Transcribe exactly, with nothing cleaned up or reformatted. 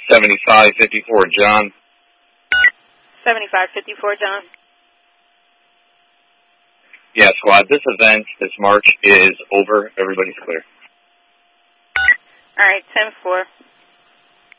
seventy-five fifty-four, John. seventy-five fifty-four, John. Yeah, squad, this event, this march is over. Everybody's clear. All right, ten four.